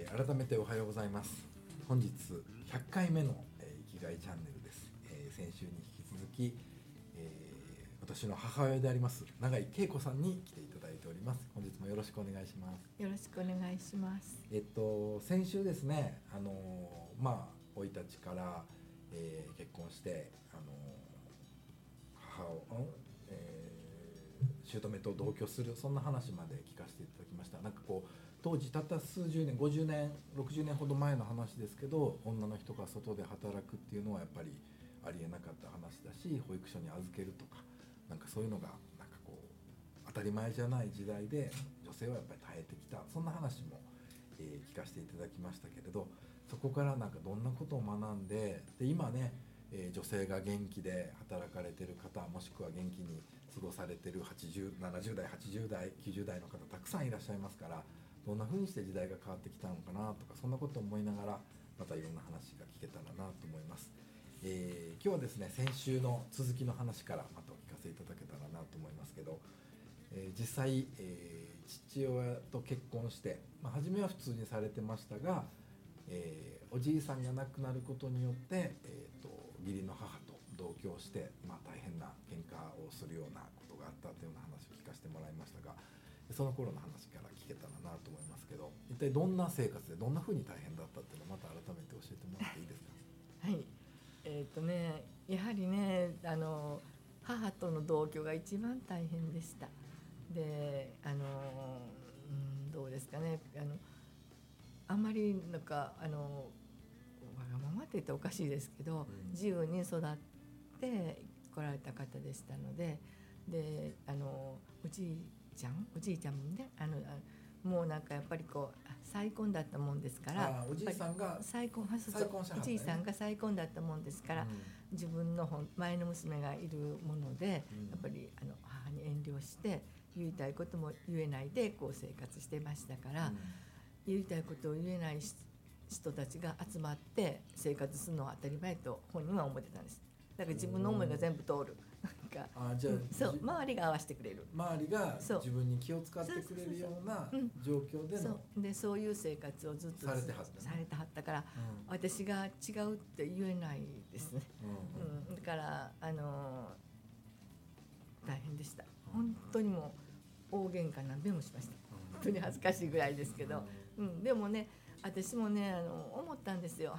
改めておはようございます。本日100回目の、生きがいチャンネルです。先週に引き続き、私の母親であります永井恵子さんに来ていただいております。本日もよろしくお願いします。 よろしくお願いします。 先週ですね、生い立ちから、結婚して、母を、姑と同居する、そんな話まで聞かせていただきました。なんかこう当時たった数十年、50年60年ほど前の話ですけど、女の人が外で働くっていうのはやっぱりありえなかった話だし、保育所に預けるとか、なんかそういうのがなんかこう当たり前じゃない時代で女性はやっぱり耐えてきた、そんな話も、聞かせていただきましたけれど、そこからなんかどんなことを学んで、今ね、女性が元気で働かれてる方、もしくは元気に過ごされてる80、70代、80代、90代の方たくさんいらっしゃいますから、どんな風にして時代が変わってきたのかなとか、そんなことを思いながらまたいろんな話が聞けたらなと思います。今日はですね、先週の続きの話からまたお聞かせいただけたらなと思いますけど、実際、父親と結婚して、初めは普通にされてましたが、おじいさんが亡くなることによって、義理の母と同居して、大変な喧嘩をするようなことがあったというような話を聞かせてもらいましたが、その頃の話から聞けたらなと思いますけど、一体どんな生活でどんな風に大変だったっていうのをまた改めて教えてもらっていいですか？ はい。やはりね、母との同居が一番大変でした。で、どうですかね、あんまりなんかわがままって言ったらおかしいですけど、自由に育って来られた方でしたので、で、おじいちゃんもね、もうなんかやっぱりこう再婚だったもんですから、 おじいさんが再婚しはったね、おじいさんが再婚だったもんですから、自分の前の娘がいるもので、やっぱり母に遠慮して言いたいことも言えないでこう生活してましたから、言いたいことを言えない人たちが集まって生活するのは当たり前と本人は思ってたんです。だから自分の思いが全部通る。なんかじゃあ、 そう、周りが合わせてくれる、 周りが自分に気を使ってくれるような状況での、 そういう生活をずっとされてはったね、 されてはったから、私が違うって言えないですね。だから大変でした。本当にもう大喧嘩何べんもしました。本当に恥ずかしいぐらいですけど、でもね、私もね思ったんですよ。